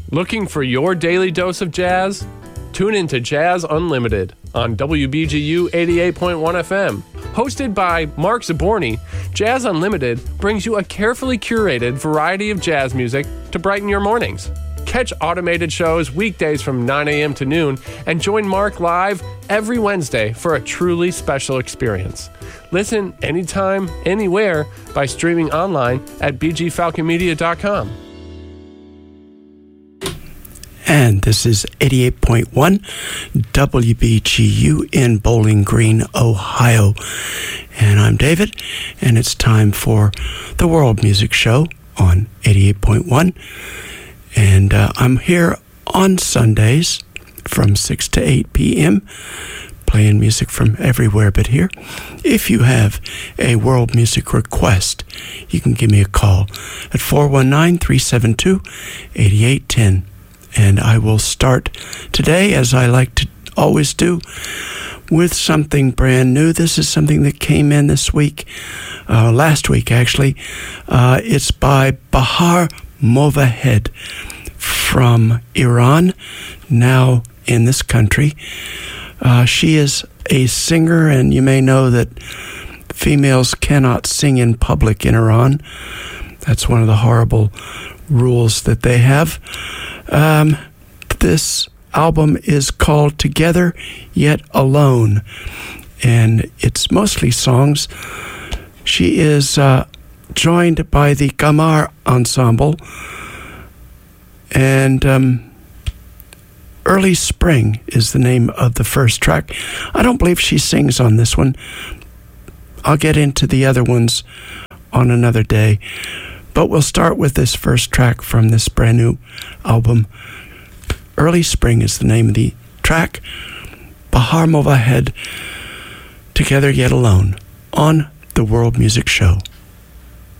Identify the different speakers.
Speaker 1: Looking for your daily dose of jazz? Tune into Jazz Unlimited on WBGU 88.1 FM. Hosted by Mark Zaborni, Jazz Unlimited brings you a carefully curated variety of jazz music to brighten your mornings. Catch automated shows weekdays from 9 a.m. to noon and join Mark live every Wednesday for a truly special experience. Listen anytime, anywhere by streaming online at bgfalconmedia.com.
Speaker 2: And this is 88.1 WBGU in Bowling Green, Ohio. And I'm David, and it's time for the World Music Show on 88.1. And I'm here on Sundays from 6 to 8 p.m., playing music from everywhere but here. If you have a world music request, you can give me a call at 419-372-8810. And I will start today, as I like to always do, with something brand new. This is something that came in this week, last week actually. It's by Bahar Movahed from Iran, now in this country. She is a singer, and you may know that females cannot sing in public in Iran. That's one of the horrible rules that they have. This album is called Together Yet Alone, and it's mostly songs. She is joined by the Gamar Ensemble, and Early Spring is the name of the first track. I don't believe she sings on this one. I'll get into the other ones on another day. But we'll start with this first track from this brand new album. Early Spring is the name of the track. Bahar Movahed, Together Yet Alone, on the World Music Show.